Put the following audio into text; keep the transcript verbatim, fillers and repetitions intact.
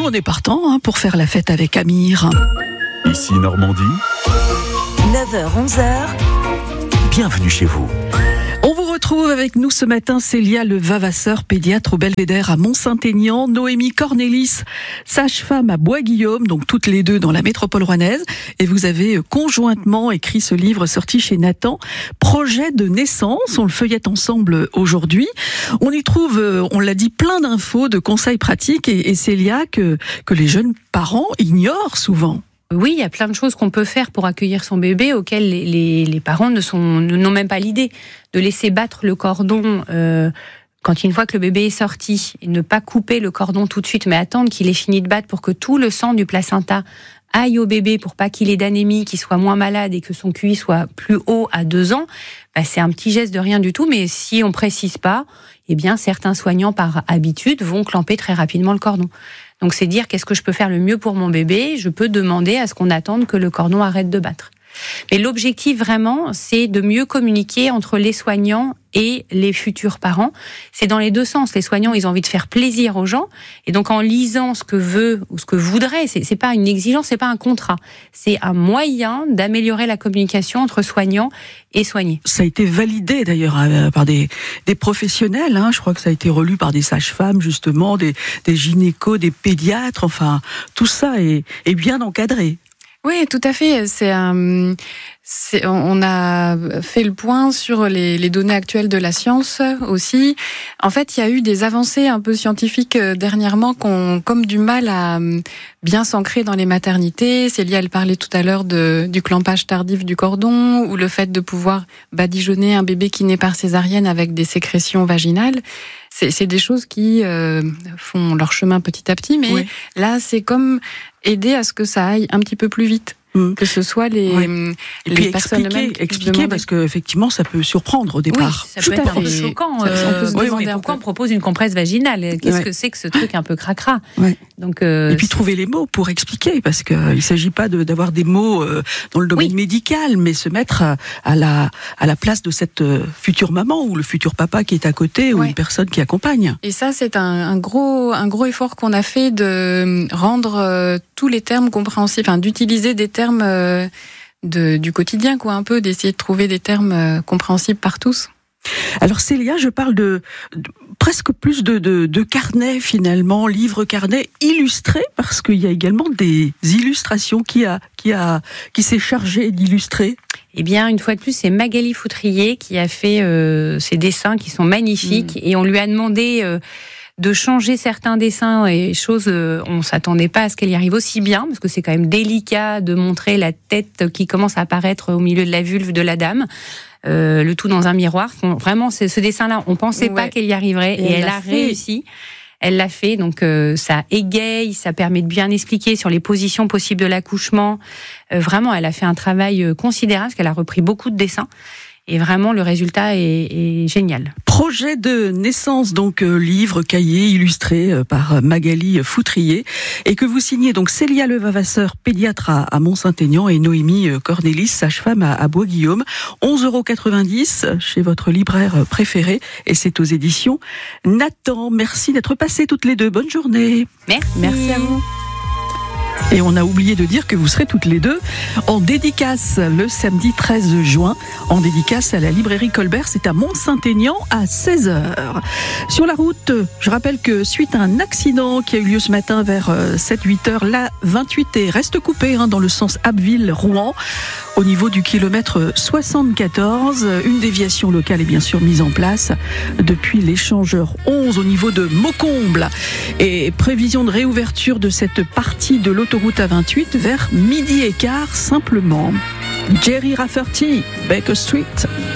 on est partant hein, pour faire la fête avec Amir. Ici Normandie. neuf heures onze heures. Bienvenue chez vous. On vous retrouve avec nous ce matin Célia Levavasseur, pédiatre au Belvédère à Mont-Saint-Aignan, Noémie Cornélis, sage-femme à Bois-Guillaume, donc toutes les deux dans la métropole rouennaise. Et vous avez conjointement écrit ce livre sorti chez Nathan, Projet de naissance. On le feuillette ensemble aujourd'hui. On y trouve, on l'a dit, plein d'infos, de conseils pratiques et, et Célia, que, que les jeunes parents ignorent souvent. Oui, il y a plein de choses qu'on peut faire pour accueillir son bébé auxquelles les, les, les parents ne sont, n'ont même pas l'idée de laisser battre le cordon euh, quand une fois que le bébé est sorti, et ne pas couper le cordon tout de suite, mais attendre qu'il ait fini de battre pour que tout le sang du placenta aille au bébé pour pas qu'il ait d'anémie, qu'il soit moins malade et que son Q I soit plus haut à deux ans. Bah, c'est un petit geste de rien du tout, mais si on précise pas, eh bien certains soignants par habitude vont clamper très rapidement le cordon. Donc c'est dire qu'est-ce que je peux faire le mieux pour mon bébé, je peux demander à ce qu'on attende que le cordon arrête de battre. Mais l'objectif vraiment, c'est de mieux communiquer entre les soignants et les futurs parents. C'est dans les deux sens. Les soignants, ils ont envie de faire plaisir aux gens. Et donc, en lisant ce que veut ou ce que voudrait, c'est, c'est pas une exigence, c'est pas un contrat. C'est un moyen d'améliorer la communication entre soignants et soignés. Ça a été validé d'ailleurs par des, des professionnels. Hein. Je crois que ça a été relu par des sages-femmes, justement, des, des gynécos, des pédiatres. Enfin, tout ça est, est bien encadré. Oui, tout à fait. C'est, euh, c'est, on a fait le point sur les, les données actuelles de la science aussi. En fait, il y a eu des avancées un peu scientifiques dernièrement qui ont comme du mal à bien s'ancrer dans les maternités. Célia, elle parlait tout à l'heure de, du clampage tardif du cordon ou le fait de pouvoir badigeonner un bébé qui naît par césarienne avec des sécrétions vaginales. C'est, c'est des choses qui euh, font leur chemin petit à petit, mais oui. Là, c'est comme aider à ce que ça aille un petit peu plus vite. Mmh. Que ce soit les, oui. les puis personnes expliquer, elles-mêmes qui expliquer parce qu'effectivement ça peut surprendre au départ. Oui, ça peut Tout être un peu choquant. Euh, on peut se oui, demander oui, pourquoi on propose une compresse vaginale. Qu'est-ce ouais. que c'est que ce truc un peu cracra ouais. Donc euh, et puis trouver les mots pour expliquer, parce que il s'agit pas de, d'avoir des mots euh, dans le domaine oui. médical, mais se mettre à, à la à la place de cette euh, future maman ou le futur papa qui est à côté ou ouais. une personne qui accompagne. Et ça, c'est un, un gros un gros effort qu'on a fait de rendre euh, tous les termes compréhensibles, enfin d'utiliser des termes euh, De, du quotidien, quoi, un peu, d'essayer de trouver des termes euh, compréhensibles par tous. Alors Célia, je parle de, de presque plus de, de, de carnets finalement, livres carnets illustrés, parce qu'il y a également des illustrations qui a qui a qui s'est chargé d'illustrer. Eh bien, une fois de plus, c'est Magali Foutrier qui a fait euh, ces dessins qui sont magnifiques, mmh. et on lui a demandé euh, de changer certains dessins et choses, euh, on s'attendait pas à ce qu'elle y arrive aussi bien, parce que c'est quand même délicat de montrer la tête qui commence à apparaître au milieu de la vulve de la dame, euh, le tout dans un miroir. Vraiment, c'est, ce dessin-là, on pensait ouais. pas qu'elle y arriverait, et, et elle, elle a fait. réussi. Elle l'a fait, donc euh, ça égaye, ça permet de bien expliquer sur les positions possibles de l'accouchement. Euh, vraiment, elle a fait un travail considérable, parce qu'elle a repris beaucoup de dessins. Et vraiment, le résultat est, est génial. Projet de naissance, donc euh, livre, cahier, illustré euh, par Magali Foutrier, et que vous signez donc Célia Levavasseur, pédiatre à, à Mont-Saint-Aignan, et Noémie Cornélis, sage-femme à, à Bois-Guillaume. onze euros quatre-vingt-dix chez votre libraire préféré, et c'est aux éditions Nathan. Merci d'être passées toutes les deux. Bonne journée. Merci. Merci à vous. Et on a oublié de dire que vous serez toutes les deux en dédicace le samedi treize juin, en dédicace à la librairie Colbert, c'est à Mont-Saint-Aignan à seize heures. Sur la route, je rappelle que suite à un accident qui a eu lieu ce matin vers sept huit heures, la vingt-huit reste coupée hein, dans le sens Abbeville-Rouen, au niveau du kilomètre soixante-quatorze. Une déviation locale est bien sûr mise en place depuis l'échangeur onze au niveau de Maucomble. Et prévision de réouverture de cette partie de l'autoroute A vingt-huit vers midi et quart simplement. Jerry Rafferty, Baker Street.